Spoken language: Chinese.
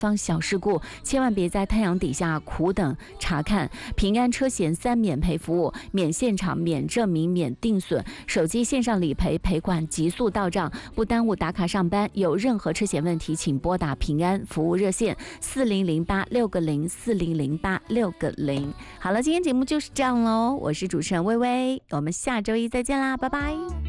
方小事故，千万别在太阳底下苦等查看。平安车险3免赔服务，免现场、免证明、免定损，手机线上理赔，赔款急速到账，不耽误打卡上班。有任何车险问题，请拨打平安服务热线4008-6604008-660。好了，今天节目就是这样喽，我是主持人薇薇，我们下周一再见啦，拜拜。